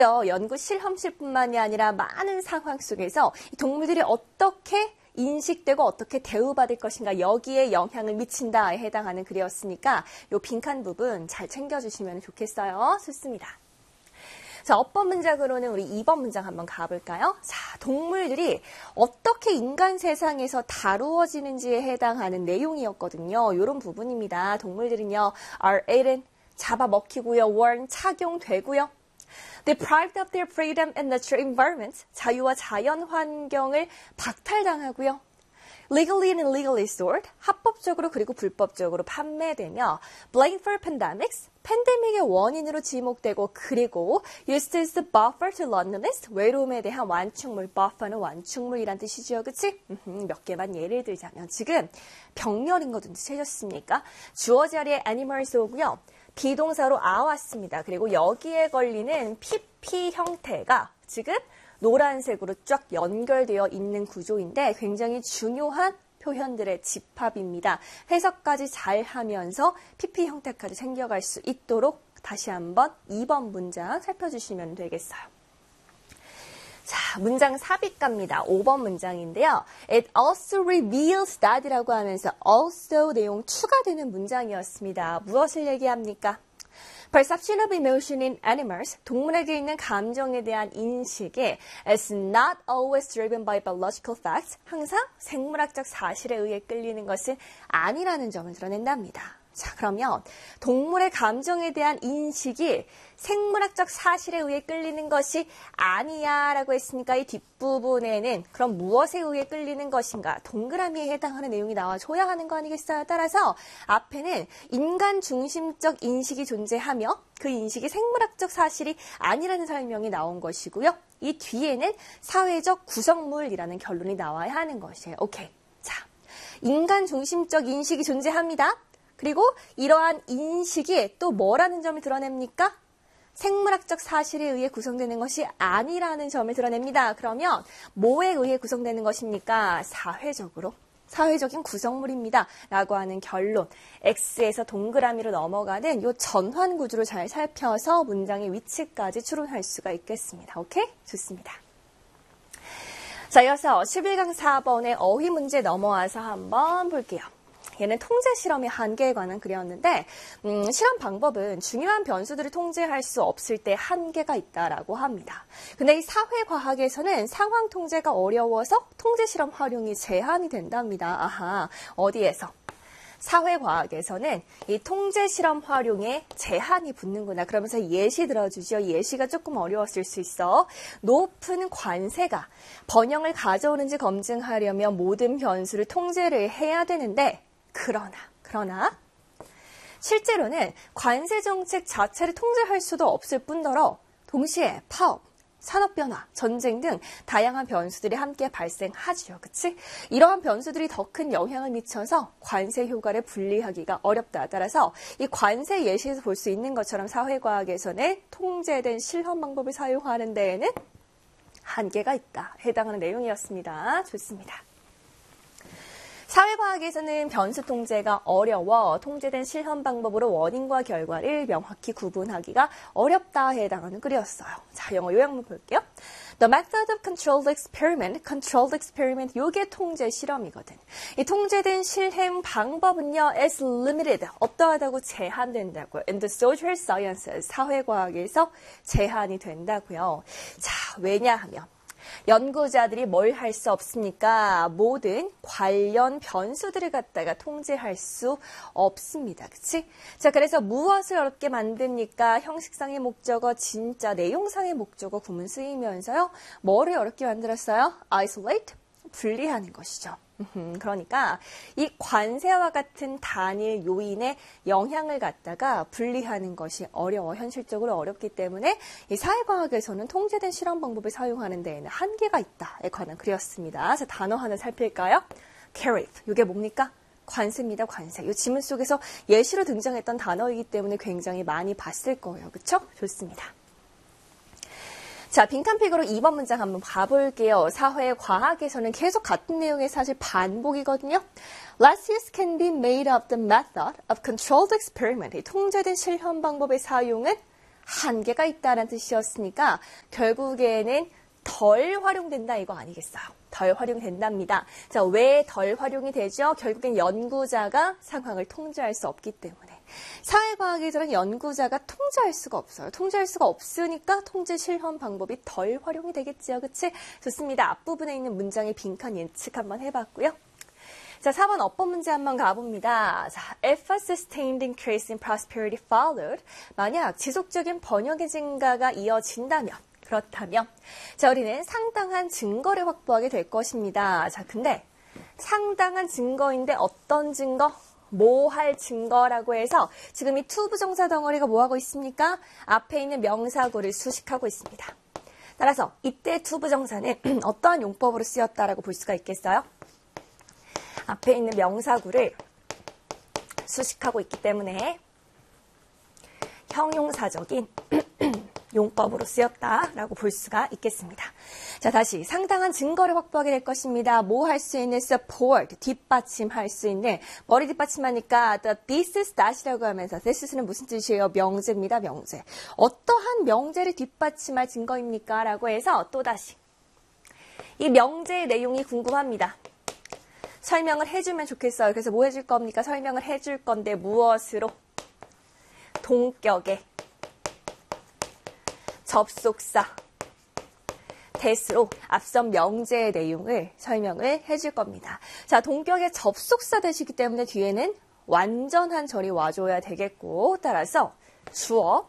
연구 실험실뿐만이 아니라 많은 상황 속에서 동물들이 어떻게 인식되고 어떻게 대우받을 것인가 여기에 영향을 미친다에 해당하는 글이었으니까 이 빈칸 부분 잘 챙겨주시면 좋겠어요. 좋습니다. 자, 어법 문장으로는 우리 2번 문장 한번 가볼까요? 자, 동물들이 어떻게 인간 세상에서 다루어지는지에 해당하는 내용이었거든요. 이런 부분입니다. 동물들은요, are eaten, 잡아먹히고요, worn, 착용되고요. deprived of their freedom and natural environment, 자유와 자연 환경을 박탈당하고요. legally and illegally sold, 합법적으로 그리고 불법적으로 판매되며 blamed for pandemics, 팬데믹의 원인으로 지목되고 그리고 used as the buffer to loneliness, 외로움에 대한 완충물, buffer는 완충물이란 뜻이죠. 그치? 몇 개만 예를 들자면 지금 병렬인 거 눈치채셨습니까? 주어 자리에 animals 오고요. 비동사로 아 왔습니다. 그리고 여기에 걸리는 PP 형태가 지금 노란색으로 쫙 연결되어 있는 구조인데 굉장히 중요한 표현들의 집합입니다. 해석까지 잘 하면서 PP 형태까지 챙겨갈 수 있도록 다시 한번 2번 문장 살펴주시면 되겠어요. 자, 문장 삽입갑니다. 5번 문장인데요. It also reveals that이라고 하면서 also 내용 추가되는 문장이었습니다. 무엇을 얘기합니까? Perception of emotion in animals, 동물에게 있는 감정에 대한 인식이 is not always driven by biological facts, 항상 생물학적 사실에 의해 끌리는 것은 아니라는 점을 드러낸답니다. 자, 그러면 동물의 감정에 대한 인식이 생물학적 사실에 의해 끌리는 것이 아니야 라고 했으니까 이 뒷부분에는 그럼 무엇에 의해 끌리는 것인가 동그라미에 해당하는 내용이 나와줘야 하는 거 아니겠어요? 따라서 앞에는 인간 중심적 인식이 존재하며 그 인식이 생물학적 사실이 아니라는 설명이 나온 것이고요. 이 뒤에는 사회적 구성물이라는 결론이 나와야 하는 것이에요. 오케이. 자, 인간 중심적 인식이 존재합니다. 그리고 이러한 인식이 또 뭐라는 점을 드러냅니까? 생물학적 사실에 의해 구성되는 것이 아니라는 점을 드러냅니다. 그러면 뭐에 의해 구성되는 것입니까? 사회적인 구성물입니다. 라고 하는 결론. X에서 동그라미로 넘어가는 이 전환 구조를 잘 살펴서 문장의 위치까지 추론할 수가 있겠습니다. 오케이? 좋습니다. 자, 이어서 11강 4번의 어휘 문제 넘어와서 한번 볼게요. 얘는 통제 실험의 한계에 관한 글이었는데 실험 방법은 중요한 변수들을 통제할 수 없을 때 한계가 있다라고 합니다. 근데 이 사회과학에서는 상황 통제가 어려워서 통제 실험 활용이 제한이 된답니다. 아하, 어디에서? 사회과학에서는 이 통제 실험 활용에 제한이 붙는구나. 그러면서 예시 들어주죠. 예시가 조금 어려웠을 수 있어. 높은 관세가 번영을 가져오는지 검증하려면 모든 변수를 통제를 해야 되는데 그러나 실제로는 관세 정책 자체를 통제할 수도 없을 뿐더러 동시에 파업, 산업 변화, 전쟁 등 다양한 변수들이 함께 발생하죠. 그치? 이러한 변수들이 더 큰 영향을 미쳐서 관세 효과를 분리하기가 어렵다. 따라서 이 관세 예시에서 볼 수 있는 것처럼 사회과학에서는 통제된 실험 방법을 사용하는 데에는 한계가 있다. 해당하는 내용이었습니다. 좋습니다. 사회과학에서는 변수 통제가 어려워 통제된 실험 방법으로 원인과 결과를 명확히 구분하기가 어렵다 해당하는 글이었어요. 자, 영어 요약문 볼게요. The method of controlled experiment, 요게 통제 실험이거든. 이 통제된 실행 방법은요, is limited, 어떠하다고 제한된다고요. In the social sciences, 사회과학에서 제한이 된다고요. 자, 왜냐하면 연구자들이 뭘 할 수 없습니까? 모든 관련 변수들을 갖다가 통제할 수 없습니다. 그치? 자, 그래서 무엇을 어렵게 만듭니까? 형식상의 목적어, 진짜 내용상의 목적어 구문 쓰이면서요. 뭐를 어렵게 만들었어요? isolate, 분리하는 것이죠. 그러니까 이 관세와 같은 단일 요인의 영향을 갖다가 분리하는 것이 어려워. 현실적으로 어렵기 때문에 이 사회과학에서는 통제된 실험 방법을 사용하는 데에는 한계가 있다에 관한 글이었습니다. 자, 단어 하나 살필까요? tariff. 이게 뭡니까? 관세입니다. 관세. 이 지문 속에서 예시로 등장했던 단어이기 때문에 굉장히 많이 봤을 거예요. 그렇죠? 좋습니다. 자, 빈칸픽으로 2번 문장 한번 봐볼게요. 사회과학에서는 계속 같은 내용의 사실 반복이거든요. Less use can be made of the method of controlled experiment. 이 통제된 실험 방법의 사용은 한계가 있다는 뜻이었으니까 결국에는 덜 활용된다 이거 아니겠어요? 덜 활용된답니다. 자, 왜 덜 활용이 되죠? 결국엔 연구자가 상황을 통제할 수 없기 때문에. 사회과학에서는 연구자가 통제할 수가 없어요. 통제할 수가 없으니까 통제 실험 방법이 덜 활용이 되겠지요. 그치? 좋습니다. 앞부분에 있는 문장의 빈칸 예측 한번 해봤고요. 자, 4번 어법 문제 한번 가봅니다. 자, if a sustained increase in prosperity followed, 만약 지속적인 번영의 증가가 이어진다면, 그렇다면, 자, 우리는 상당한 증거를 확보하게 될 것입니다. 자, 근데 상당한 증거인데 어떤 증거? 뭐 할 증거라고 해서 지금 이 to 부정사 덩어리가 뭐 하고 있습니까? 앞에 있는 명사구를 수식하고 있습니다. 따라서 이때 to 부정사는 어떠한 용법으로 쓰였다라고 볼 수가 있겠어요? 앞에 있는 명사구를 수식하고 있기 때문에 형용사적인 용법으로 쓰였다라고 볼 수가 있겠습니다. 자, 다시 상당한 증거를 확보하게 될 것입니다. 뭐 할 수 있는 support, 뒷받침할 수 있는 머리 뒷받침하니까 the this is that이라고 하면서 this is는 무슨 뜻이에요? 명제입니다. 명제. 어떠한 명제를 뒷받침할 증거입니까? 라고 해서 또다시 이 명제의 내용이 궁금합니다. 설명을 해주면 좋겠어요. 그래서 뭐 해줄 겁니까? 설명을 해줄 건데 무엇으로? 동격의 접속사 that으로 앞선 명제의 내용을 설명을 해줄 겁니다. 자, 동격의 접속사 that이기 때문에 뒤에는 완전한 절이 와줘야 되겠고 따라서 주어,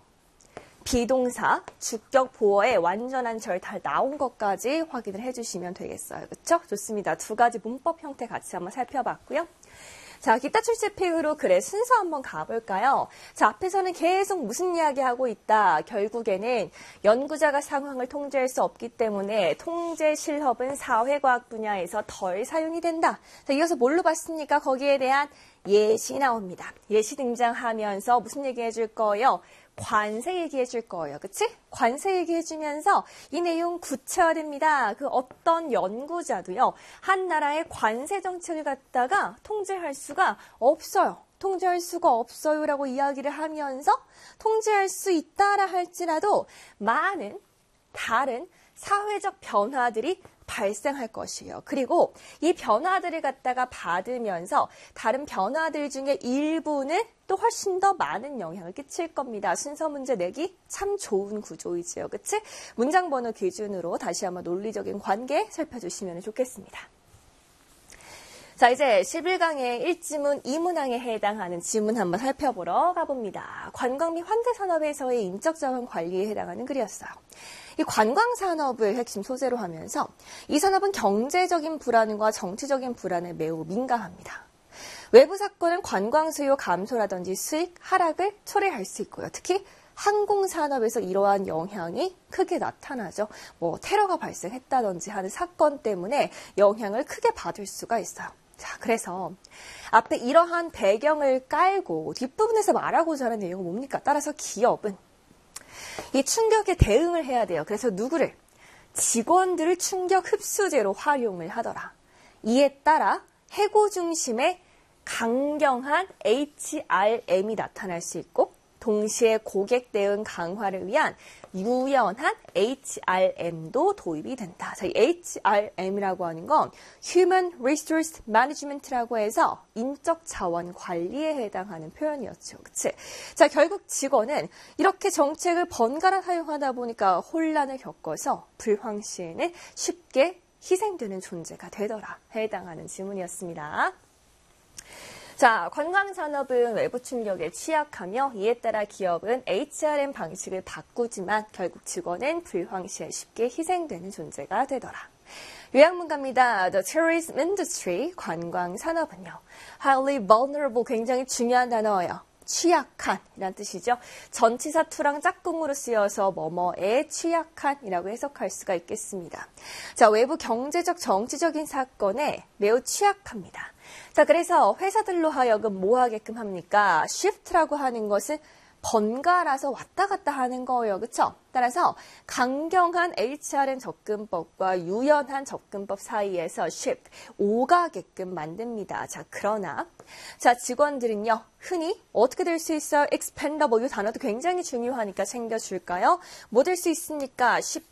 비동사, 주격, 보어의 완전한 절 다 나온 것까지 확인을 해주시면 되겠어요. 그렇죠? 좋습니다. 두 가지 문법 형태 같이 한번 살펴봤고요. 자, 기타 출제표로 글의 순서 한번 가볼까요? 자, 앞에서는 계속 무슨 이야기하고 있다. 결국에는 연구자가 상황을 통제할 수 없기 때문에 통제 실험은 사회과학 분야에서 덜 사용이 된다. 자, 이어서 뭘로 봤습니까? 거기에 대한 예시 나옵니다. 예시 등장하면서 무슨 얘기 해줄 거예요? 관세 얘기해 줄 거예요. 그치? 관세 얘기해 주면서 이 내용 구체화됩니다. 그 어떤 연구자도요. 한 나라의 관세 정책을 갖다가 통제할 수가 없어요. 통제할 수가 없어요 라고 이야기를 하면서 통제할 수 있다라 할지라도 많은 다른 사회적 변화들이 발생할 것이에요. 그리고 이 변화들을 갖다가 받으면서 다른 변화들 중에 일부는 또 훨씬 더 많은 영향을 끼칠 겁니다. 순서 문제 내기 참 좋은 구조이지요. 그치? 문장 번호 기준으로 다시 한번 논리적인 관계 살펴주시면 좋겠습니다. 자, 이제 11강의 1지문 2문항에 해당하는 지문 한번 살펴보러 가봅니다. 관광 및 환대산업에서의 인적자원 관리에 해당하는 글이었어요. 이 관광산업을 핵심 소재로 하면서 이 산업은 경제적인 불안과 정치적인 불안에 매우 민감합니다. 외부 사건은 관광 수요 감소라든지 수익 하락을 초래할 수 있고요. 특히 항공산업에서 이러한 영향이 크게 나타나죠. 뭐 테러가 발생했다든지 하는 사건 때문에 영향을 크게 받을 수가 있어요. 자, 그래서 앞에 이러한 배경을 깔고 뒷부분에서 말하고자 하는 내용은 뭡니까? 따라서 기업은 이 충격에 대응을 해야 돼요. 그래서 누구를? 직원들을 충격 흡수제로 활용을 하더라. 이에 따라 해고 중심의 강경한 HRM이 나타날 수 있고 동시에 고객 대응 강화를 위한 유연한 HRM도 도입이 된다. 자, 이 HRM이라고 하는 건 Human Resource Management라고 해서 인적 자원 관리에 해당하는 표현이었죠. 그치? 자, 결국 직원은 이렇게 정책을 번갈아 사용하다 보니까 혼란을 겪어서 불황 시에는 쉽게 희생되는 존재가 되더라. 해당하는 지문이었습니다. 자, 관광산업은 외부 충격에 취약하며 이에 따라 기업은 HRM 방식을 바꾸지만 결국 직원은 불황 시에 쉽게 희생되는 존재가 되더라. 요약문 갑니다. The tourism industry, 관광산업은요. highly vulnerable, 굉장히 중요한 단어예요. 취약한 이란 뜻이죠. 전치사 투랑 짝꿍으로 쓰여서 뭐뭐에 취약한이라고 해석할 수가 있겠습니다. 자, 외부 경제적 정치적인 사건에 매우 취약합니다. 자, 그래서 회사들로 하여금 뭐 하게끔 합니까? shift라고 하는 것은 번갈아서 왔다 갔다 하는 거예요. 그쵸? 따라서 강경한 HRM 접근법과 유연한 접근법 사이에서 shift, 오가게끔 만듭니다. 자, 그러나 자, 직원들은요. 흔히 어떻게 될 수 있어요? expendable 이 단어도 굉장히 중요하니까 챙겨줄까요? 뭐 될 수 있습니까? 쉽게